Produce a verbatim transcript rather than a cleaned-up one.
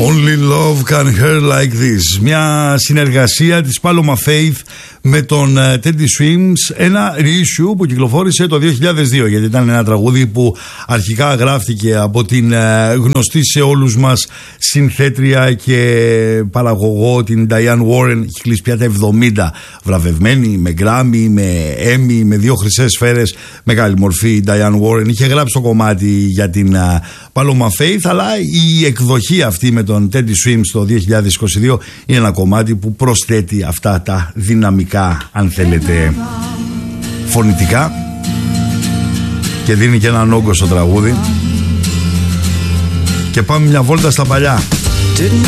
Only love can hurt like this. Μια συνεργασία της Paloma Faith με τον Teddy Swims, ένα reissue που κυκλοφόρησε το δύο χιλιάδες δύο, γιατί ήταν ένα τραγούδι που αρχικά γράφτηκε από την γνωστή σε όλους μας συνθέτρια και παραγωγό την Diane Warren. Έχει κλείσει πια τα εβδομήντα, βραβευμένη με Grammy, με Emmy, με δύο χρυσές σφαίρες, μεγάλη μορφή η Diane Warren. Είχε γράψει το κομμάτι για την Paloma Faith, αλλά η εκδοχή αυτή με τον Teddy Swims το δύο χιλιάδες είκοσι δύο είναι ένα κομμάτι που προσθέτει αυτά τα δυναμικά, αν θέλετε, φωνητικά, και δίνει και έναν όγκο στο τραγούδι. Και πάμε μια βόλτα στα παλιά.